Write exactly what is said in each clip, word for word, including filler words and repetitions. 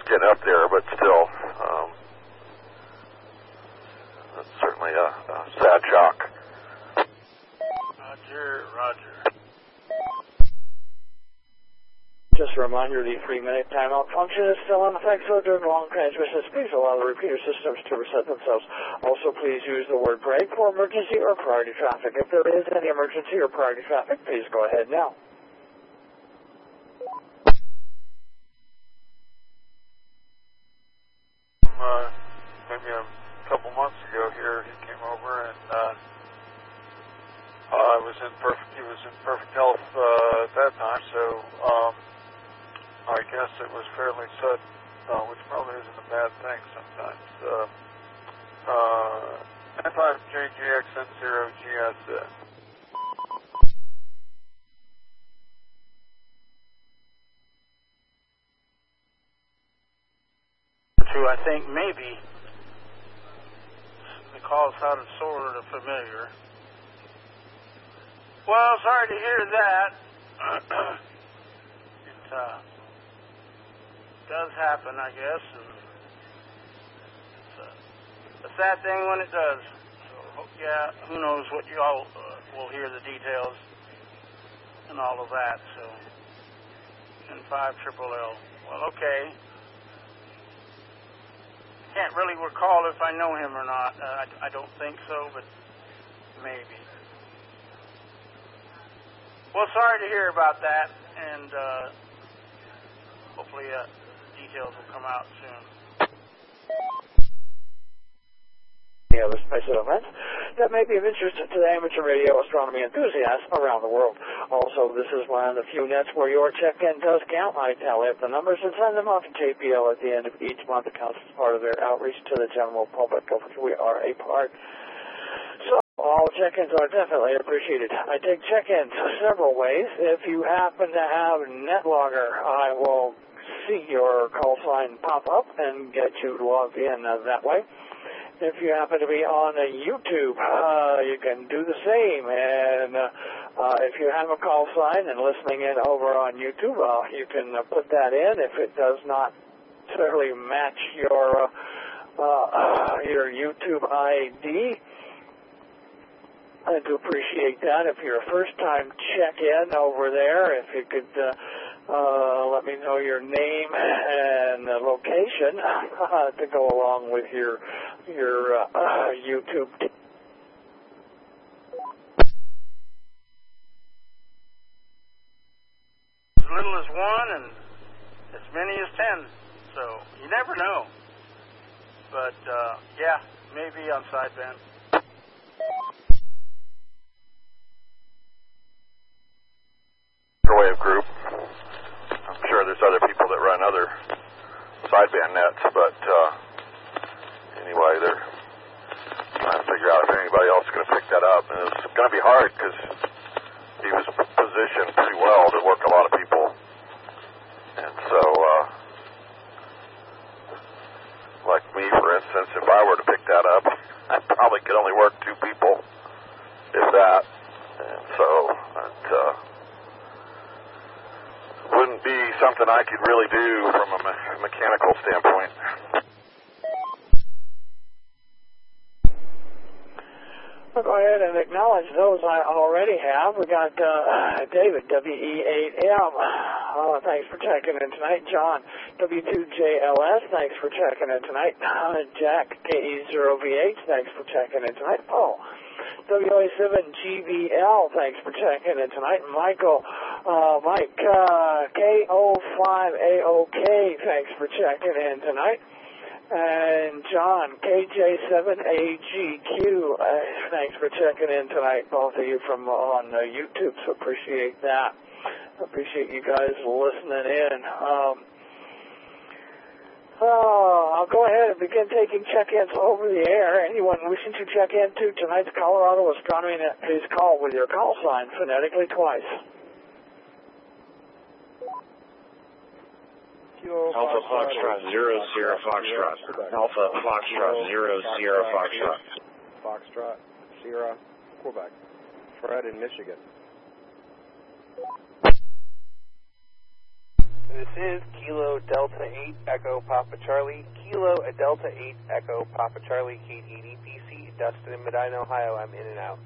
getting up there, but still, um, that's certainly a, a sad shock. Roger, Roger. Just a reminder, the three-minute timeout function is still in effect, so during long transmissions, please allow the repeater systems to reset themselves. Also, please use the word break for emergency or priority traffic. If there is any emergency or priority traffic, please go ahead now. Uh, maybe a couple months ago here, he came over and uh, I was in perfect. He was in perfect health uh, at that time, so um, I guess it was fairly sudden, uh, which probably isn't a bad thing sometimes. Uh, uh, N five J G X N zero G S. Uh, I think maybe the call sounded sort of familiar. Well, sorry to hear that. It uh, does happen, I guess, and it's a, a sad thing when it does. So, yeah, who knows what you all uh, will hear the details and all of that. So, N five triple L. Well, okay. Can't really recall if I know him or not. Uh, I, I don't think so, but maybe. Well, sorry to hear about that, and uh, hopefully uh, details will come out soon. The other special events that may be of interest to the amateur radio astronomy enthusiasts around the world. Also, this is one of the few nets where your check-in does count. I tally up the numbers and send them off to J P L at the end of each month. It counts as part of their outreach to the general public, of which we are a part. So, all check-ins are definitely appreciated. I take check-ins several ways. If you happen to have NetLogger, I will see your call sign pop up and get you logged in uh, that way. If you happen to be on a YouTube, uh, you can do the same. And uh, uh, if you have a call sign and listening in over on YouTube, uh, you can uh, put that in. If it does not necessarily match your uh, uh, your YouTube I D, I do appreciate that. If you're a first-time check-in over there, if you could uh, uh, let me know your name and uh, location uh, to go along with your your uh, uh, YouTube. As little as one and as many as ten, so you never know. But uh, yeah, maybe on sideband. Wave group. I'm sure there's other people that run other sideband nets, but uh, anyway, they're trying to figure out if anybody else is going to pick that up. And it's going to be hard because he was positioned pretty well to work a lot of people. And so, uh, like me, for instance, if I were to pick that up, I probably could only work two people, if that. And so, it uh, wouldn't be something I could really do from a me- mechanical standpoint. I'll go ahead and acknowledge those I already have. We got uh, David, W E eight M. Uh, thanks for checking in tonight. John, W two J L S. Thanks for checking in tonight. Uh, Jack, K E zero V H. Thanks for checking in tonight. Paul, W A seven G V L. Thanks for checking in tonight. Michael, uh, Mike, uh, K O five A O K. Thanks for checking in tonight. And John, K J seven A G Q, uh, thanks for checking in tonight, both of you from on uh, YouTube, so appreciate that. Appreciate you guys listening in. Um, uh, I'll go ahead and begin taking check-ins over the air. Anyone wishing to check in to tonight's Colorado Astronomy Net, please call with your call sign phonetically twice. Alpha Foxtrot, zero, Sierra Foxtrot. Alpha Foxtrot, zero, Sierra Foxtrot. Foxtrot, Sierra, Quebec. Fred in Michigan. This is Kilo Delta eight Echo Papa Charlie. Kilo Delta eight Echo Papa Charlie, K D D P C, Dustin in Medina, Ohio. I'm in and out.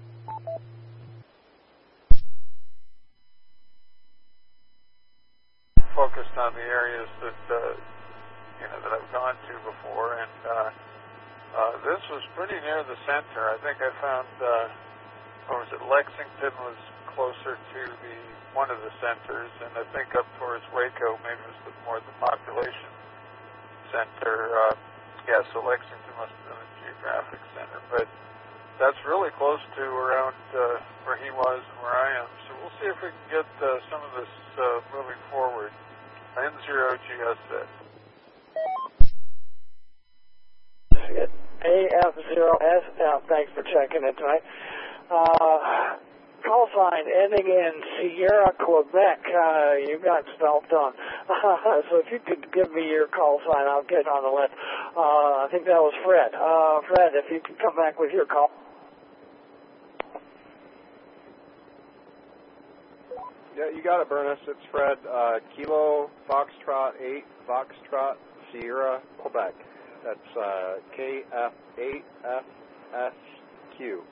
Focused on the areas that uh, you know that I've gone to before, and uh, uh, this was pretty near the center. I think I found, uh, or was it Lexington was closer to the one of the centers, and I think up towards Waco maybe was the, more the population center. Uh, yeah, so Lexington must have been a geographic center, but that's really close to around uh, where he was and where I am. So we'll see if we can get uh, some of this uh, moving forward. N zero G S set. A F zero S F, thanks for checking in tonight. Uh, call sign ending in Sierra, Quebec. Uh, you got stumped on. So if you could give me your call sign, I'll get on the list. Uh, I think that was Fred. Uh, Fred, if you could come back with your call. Yeah, you got it, Burness. It's Fred. Uh, Kilo Foxtrot eight Foxtrot Sierra, Quebec. That's uh, K F eight F S Q.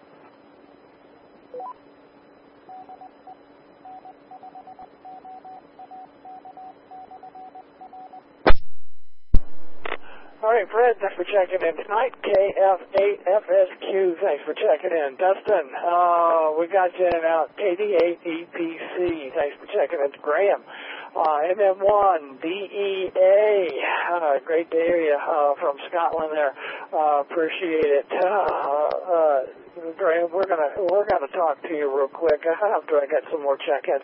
All right, Fred, thanks for checking in tonight. K F eight F S Q, thanks for checking in. Dustin, uh, we got you in out. K D eight E P C, thanks for checking in. Graham, uh, M M one D E A, uh, great to hear you uh, from Scotland there. Uh, appreciate it. Uh, uh, Graham, we're gonna we're gonna talk to you real quick after I get some more check-in.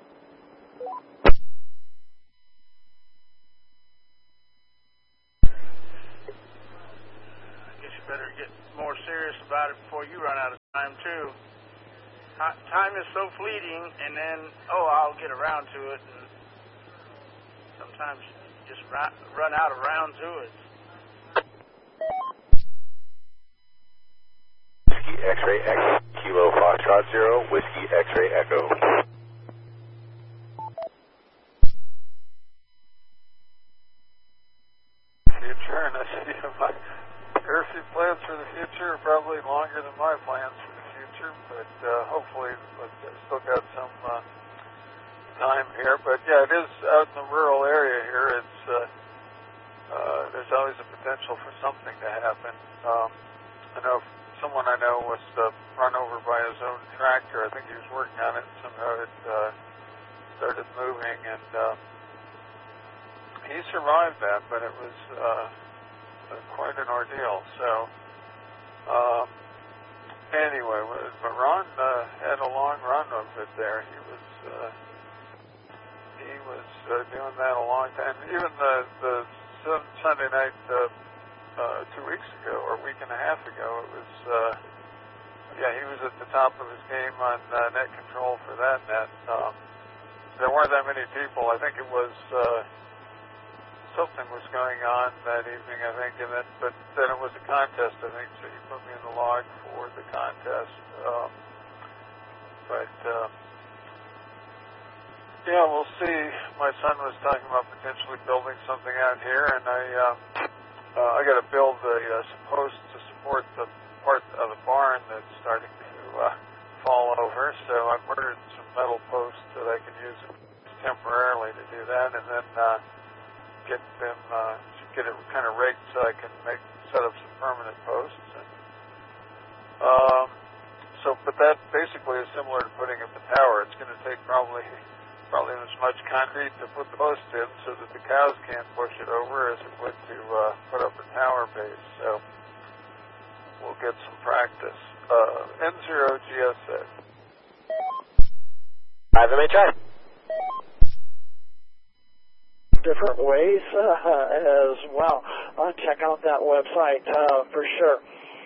Better get more serious about it before you run out of time, too. Time is so fleeting, and then, oh, I'll get around to it, and sometimes you just run out of round to it. Whiskey X-ray Echo, Kilo Foxtrot Zero, Whiskey X-ray Echo. Future, and I see my airship plans for the future are probably longer than my plans for the future, but uh, hopefully I've still got some uh, time here. But yeah, it is out in the rural area here. It's uh, uh, there's always a potential for something to happen. Um, I know someone I know was uh, run over by his own tractor. I think he was working on it, and somehow it uh, started moving, and uh, he survived that, but it was uh, quite an ordeal. So, um, anyway, but Ron uh, had a long run of it there. He was uh, he was uh, doing that a long time. Even the the Sunday night uh, uh, two weeks ago or a week and a half ago, it was uh, yeah, he was at the top of his game on uh, net control for that net. Um, there weren't that many people. I think it was. Uh, Something was going on that evening, I think, and then, but then it was a contest, I think, so you put me in the log for the contest. Um, but, uh, yeah, we'll see. My son was talking about potentially building something out here, and I uh, uh, I got to build a uh, post to support the part of the barn that's starting to uh, fall over, so I've ordered some metal posts that I can use temporarily to do that, and then uh, get them, uh, get it kind of rigged so I can make, set up some permanent posts. And, um, so, but that basically is similar to putting up the tower. It's going to take probably, probably as much concrete to put the post in so that the cows can't push it over as it would to uh, put up a tower base. So, we'll get some practice. Uh, N zero G S set. five M H I. Different ways uh, as well. Uh, check out that website uh, for sure.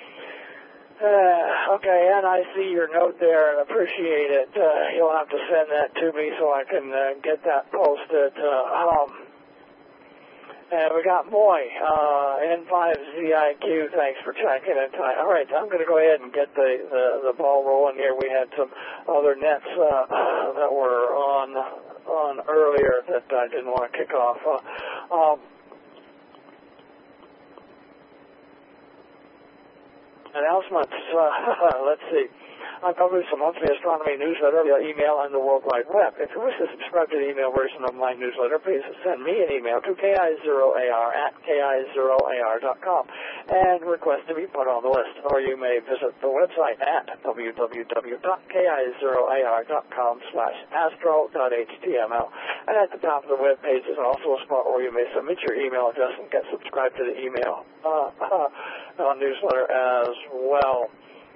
Uh, okay, and I see your note there and appreciate it. Uh, you'll have to send that to me so I can uh, get that posted. Uh, um, and we got Moy, uh, N five Z I Q, thanks for checking in tonight. All right, I'm going to go ahead and get the, the, the ball rolling here. We had some other nets uh, that were on on earlier that I didn't want to kick off. Uh, um, announcements. Uh, let's see. I publish a monthly astronomy newsletter via email and the World Wide Web. If you wish to subscribe to the email version of my newsletter, please send me an email to K I zero A R at K I zero A R dot com and request to be put on the list. Or you may visit the website at w w w dot K I zero A R dot com slash astro dot H T M L. And at the top of the web page is also a spot where you may submit your email address and get subscribed to the email uh, uh, newsletter as well.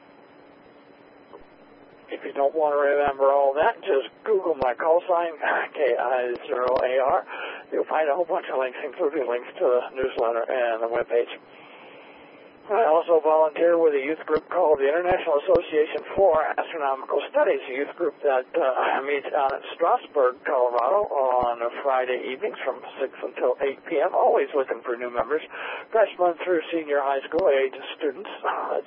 If you don't want to remember all that, just Google my call sign, K I zero A R. You'll find a whole bunch of links, including links to the newsletter and the webpage. I also volunteer with a youth group called the International Association for Astronomical Studies, a youth group that uh, meets out at Strasburg, Colorado on Friday evenings from six until eight p m, always looking for new members, freshmen through senior high school age students. Uh,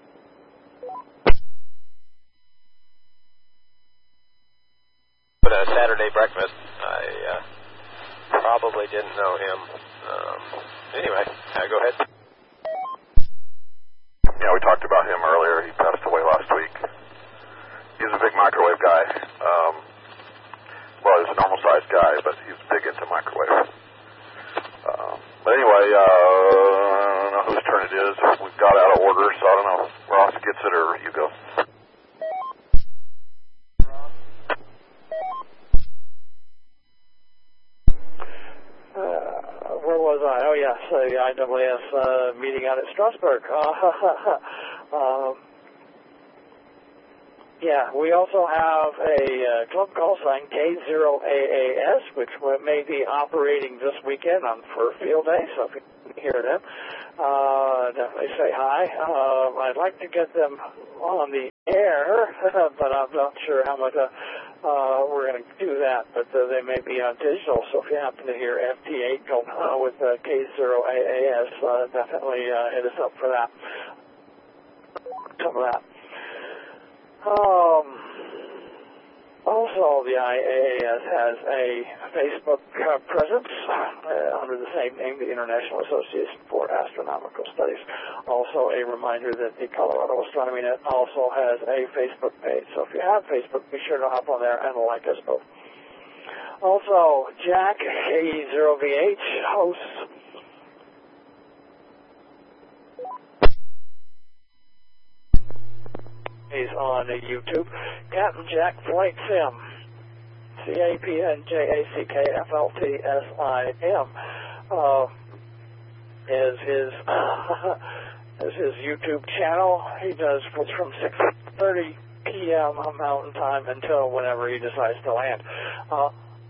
But a Saturday breakfast, I uh, probably didn't know him. Um, anyway, uh, go ahead. Yeah, we talked about him earlier. He passed away last week. He's a big microwave guy. Um, well, he's a normal-sized guy, but he's big into microwave. Um, but anyway, uh, I don't know whose turn it is. We've got out of order, so I don't know if Ross gets it or you go. Where was I? Oh, yes, the I W S uh, meeting out at Strasburg. Uh, um, yeah, we also have a uh, club call sign, K zero A A S, which may be operating this weekend on for field day, so if you can hear them, uh, definitely say hi. Uh, I'd like to get them on the air, but I'm not sure how much uh, uh, we're going to do that, but uh, they may be on digital, so if you happen to hear F T eight go uh, with uh, K zero A A S, uh, definitely uh, hit us up for that. Some of that. Um, also, the I A A S has a Facebook uh, presence uh, under the same name, the International Association for Astronomical Studies. Also, a reminder that the Colorado Astronomy Net also has a Facebook page. So if you have Facebook, be sure to hop on there and like us both. Also, Jack, K E zero V H, hosts He's on YouTube. Captain Jack Flight Sim. C A P N J A C K F L T S I M. Uh, is his is his YouTube channel. He does it's from six thirty p m Mountain Time until whenever he decides to land. Uh,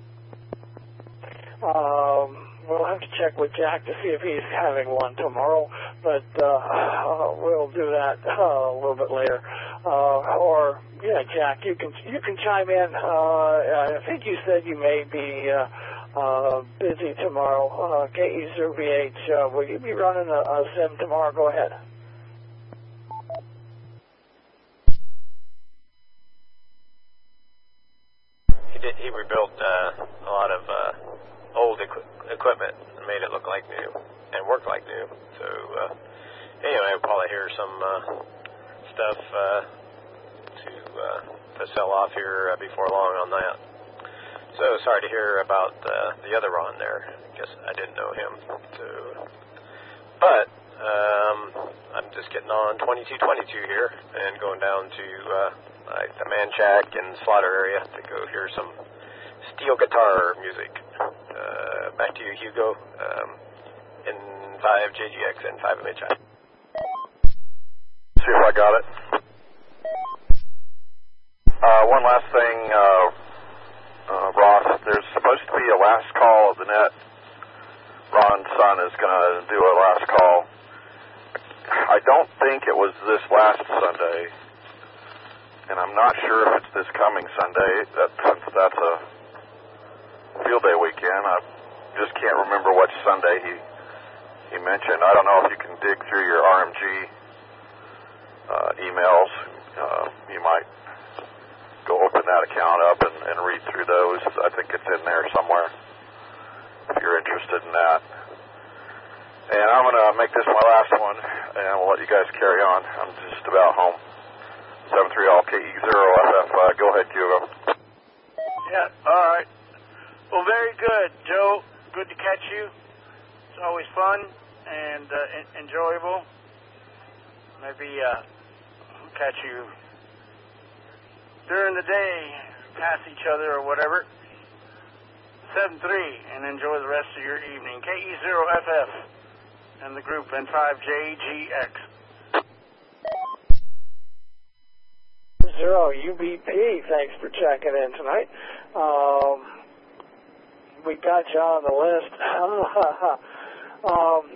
um, we'll have to check with Jack to see if he's having one tomorrow, but uh, we'll do that uh, a little bit later. Uh, or yeah, Jack, you can you can chime in. Uh, I think you said you may be uh, uh, busy tomorrow. Uh, K E zero V H, uh, will you be running a, a sim tomorrow? Go ahead. He did. He rebuilt uh, a lot of uh, old equi- equipment and made it look like new and work like new. So uh, anyway, we'll probably hear some uh, stuff uh, to uh, to sell off here uh, before long on that. So sorry to hear about uh, the other Ron there. I guess I didn't know him. So, but um, I'm just getting on twenty-two twenty-two here and going down to uh, like the Manchac and Slaughter area to go hear some steel guitar music. Uh, back to you, Hugo. Um, N five J G X N five M H I. See if I got it. Uh, one last thing, uh, uh, Ross. There's supposed to be a last call of the net. Ron's son is going to do a last call. I don't think it was this last Sunday, and I'm not sure if it's this coming Sunday. That, since that's a field day weekend, I just can't remember which Sunday he he mentioned. I don't know if you can dig through your R M G uh, emails. Uh, you might go open that account up and, and read through those. I think it's in there somewhere if you're interested in that. And I'm going to make this my last one, and we'll let you guys carry on. I'm just about home. seven three L K E zero F F. Uh, go ahead, Hugo. Yeah, all right. Well, very good, Joe. Good to catch you. It's always fun and uh, en- enjoyable. Maybe uh, catch you during the day, pass each other or whatever. seven three, and enjoy the rest of your evening. K E zero F F and the group N five J G X. Zero U B P, thanks for checking in tonight. Um, we got you on the list. um,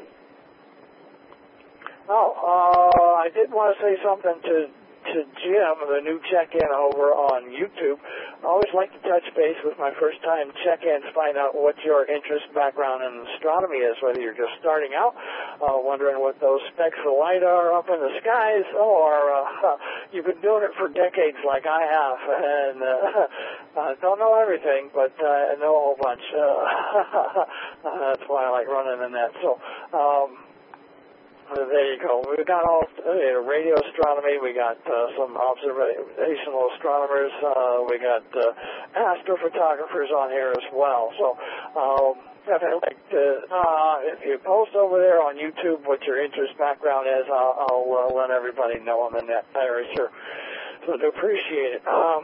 oh, uh, I did want to say something to, to Jim, the new check-in over on YouTube. I always like to touch base with my first-time check-ins, find out what your interest, background in astronomy is, whether you're just starting out, uh, wondering what those specks of light are up in the skies, or uh, you've been doing it for decades like I have, and uh, I don't know everything, but uh, I know a whole bunch. Uh, that's why I like running the net. So, um, there you go. We've got all uh, radio astronomy. We got uh, some observational astronomers. Uh, we got uh, astrophotographers on here as well. So, um, if I'd like to, uh, if you post over there on YouTube what your interest background is, I'll, I'll uh, let everybody know on the net there. Sure. So, I appreciate it. Um,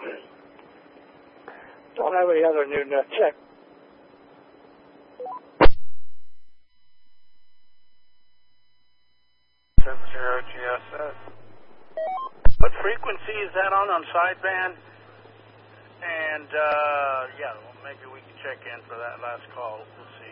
don't have any other new net check. Zero G S S. What frequency is that on on sideband? And uh, yeah, well, maybe we can check in for that last call. We'll see.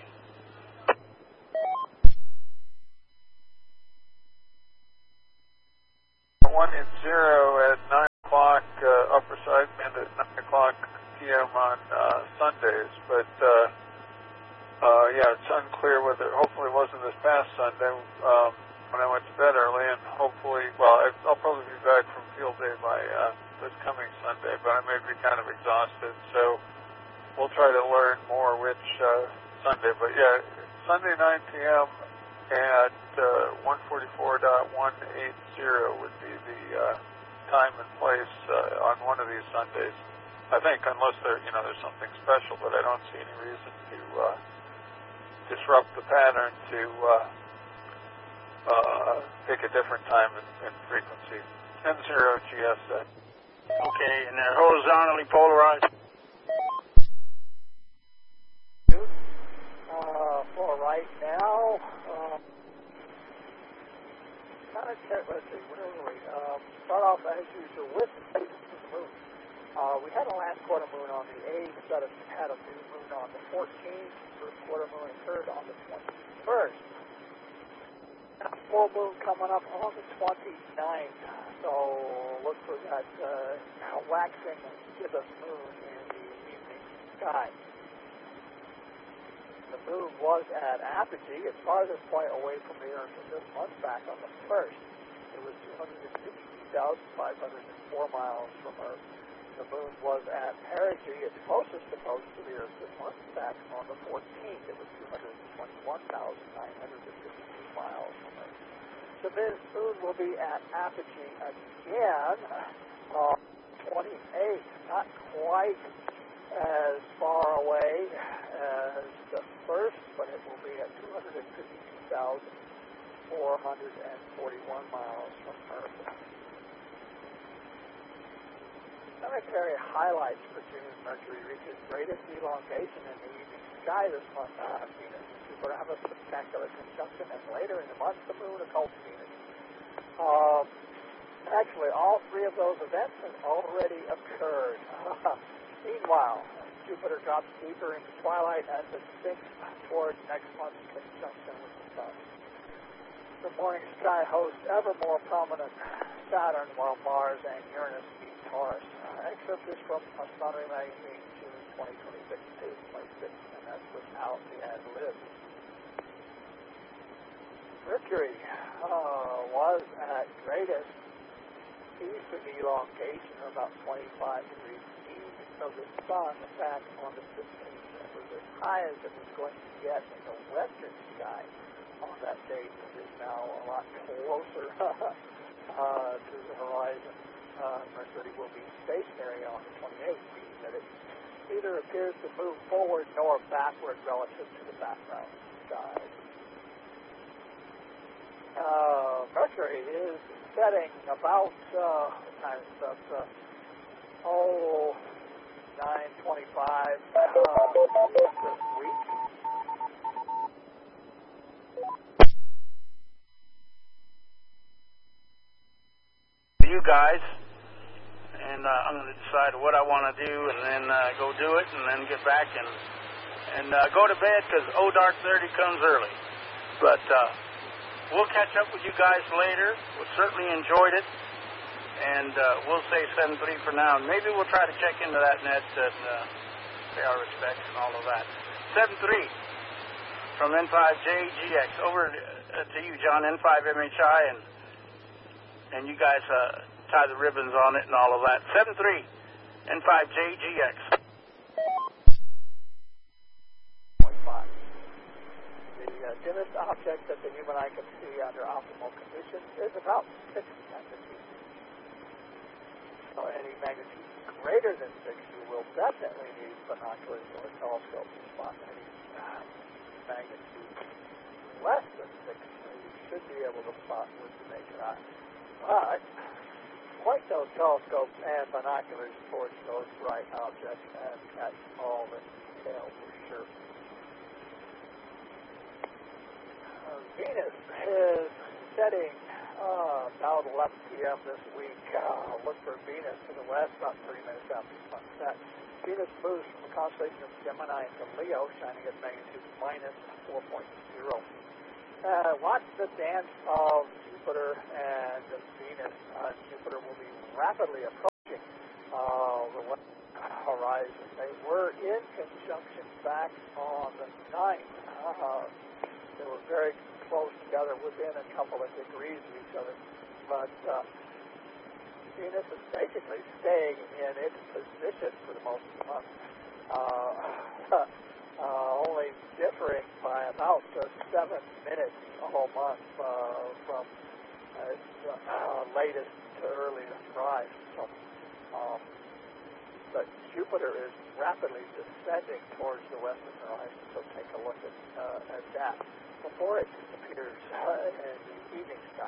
One in zero at nine o'clock uh, upper sideband at nine o'clock p m on uh, Sundays, but uh, uh, yeah, it's unclear whether. Hopefully, it wasn't this past Sunday. Um, when I went to bed early, and hopefully, well, I, I'll probably be back from field day by uh, this coming Sunday, but I may be kind of exhausted, so we'll try to learn more which uh, Sunday. But yeah, Sunday nine p m at uh, one forty-four point one eight zero would be the uh, time and place uh, on one of these Sundays. I think, unless there, you know, there's something special, but I don't see any reason to uh, disrupt the pattern to. Uh, Uh, pick a different time and, and frequency. N zero G S S. Okay, and they're horizontally polarized. Uh, for right now, um, kind of check, let's see, where were we? Um, start off as usual with the moon. Uh, we had a last quarter moon on the eighth, but had a new moon on the fourteenth. First quarter moon occurred on the twenty-first. Full moon coming up on the twenty-ninth, so look for that uh, waxing gibbous moon in the evening sky. The moon was at apogee, its farthest point away from the Earth was this month back on the first. It was two hundred sixty thousand five hundred four miles from Earth. The moon was at perigee, its closest approach to the Earth this month back on the fourteenth. It was two hundred twenty-one thousand nine hundred fifty-two miles from Earth. The moon will be at apogee again on twenty-eighth, not quite as far away as the first, but it will be at two hundred fifty-two thousand four hundred forty-one miles from Earth. Planetary highlights for June. Mercury reaches greatest elongation in the evening sky this month. Uh, Venus and Jupiter have a spectacular conjunction, and later in the month, the moon occults Venus. Um, actually, all three of those events have already occurred. Meanwhile, Jupiter drops deeper into twilight as it sinks toward next month's conjunction with the Sun. The morning sky hosts ever more prominent Saturn, while Mars and Uranus meet Taurus. Uh, excerpt is from Astronomy Magazine, June twenty twenty-six, page twenty-six, and that's without the ad lib. Mercury uh, was at greatest eastern elongation, or about twenty-five degrees of the sun back on the fifteenth. It was as high as it was going to get in the western sky on that date. It is now a lot closer uh, to the horizon. Uh, Mercury will be stationary on the twenty-eighth, meaning that it neither appears to move forward nor backward relative to the background sky. Uh, Mercury is setting about, uh, what time is that? Uh, oh, nine twenty-five uh, this week. You guys, and uh, I'm going to decide what I want to do, and then uh, go do it, and then get back and and uh, go to bed because oh dark thirty comes early. But uh, we'll catch up with you guys later. We certainly enjoyed it, and uh, we'll say seven three for now. Maybe we'll try to check into that net and uh, pay our respects and all of that. seven three from N five J G X. Over uh, to you, John, N five M H I, and and you guys uh, tie the ribbons on it and all of that. seven three N five J G X. The uh, dimmest object that the human eye can see under optimal conditions is about six magnitudes. So any magnitude greater than six, you will definitely need binoculars or a telescope to spot any uh, magnitude less than six. So you should be able to spot with the naked eye. But point those telescopes and binoculars towards those bright objects and catch all the detail for sure. Uh, Venus is setting uh, about eleven p.m. this week. Uh, look for Venus to the west, about thirty minutes after sunset. Venus moves from the constellation of Gemini into Leo, shining at magnitude minus four point zero. Uh, watch the dance of Jupiter and Venus. Uh, Jupiter will be rapidly approaching uh, the west horizon. They were in conjunction back on the ninth. Uh, they were very close together, within a couple of degrees of each other. But uh, Venus is basically staying in its position for the most part. Uh, uh, only differing by about uh, seven minutes all month uh, from uh, its uh, latest to earliest rise. So, um, but Jupiter is rapidly descending towards the western horizon, so take a look at, uh, at that before it disappears uh, in the evening sky.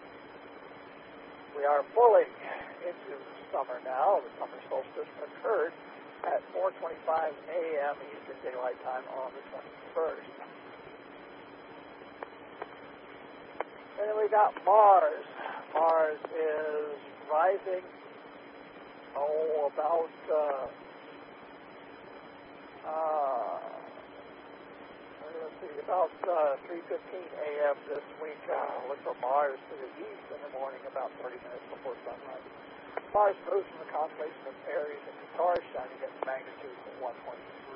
We are fully into summer now. The summer solstice occurred at four twenty-five a.m. Eastern Daylight Time on the twenty-first. And then we got Mars. Mars is rising, oh, about, uh, uh, let's see, about uh, three fifteen a.m. this week. Uh, look for Mars to the east in the morning, about thirty minutes before sunrise. Mars moves from the constellation of Aries into Taurus, shining at magnitude one point